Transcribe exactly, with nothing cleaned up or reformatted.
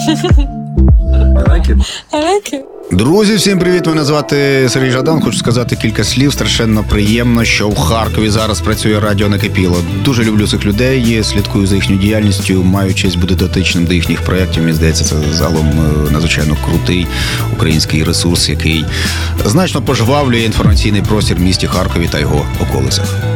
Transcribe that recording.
I like it. I like it. Друзі, всім привіт! Мене звати Сергій Жадан. Хочу сказати кілька слів. Страшенно приємно, що в Харкові зараз працює радіо «Накипіло». Дуже люблю цих людей, слідкую за їхньою діяльністю, маю честь бути дотичним до їхніх проєктів. Мені здається, це загалом надзвичайно крутий український ресурс, який значно пожвавлює інформаційний простір в місті Харкові та його околицях.